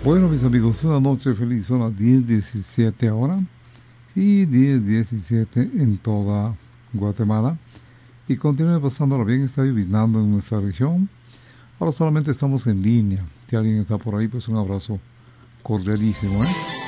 Bueno, mis amigos, una noche feliz. Son las 10:17 ahora y 10:17 en toda Guatemala. Y continúe pasándola bien, está lloviznando en nuestra región. Ahora solamente estamos en línea. Si alguien está por ahí, pues un abrazo cordialísimo, ¿eh?